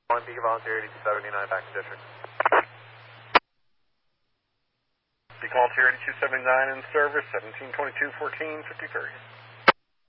One Beacon Volunteer 8279 back to district. Beacon Volunteer 8279 in service, 1722-1453.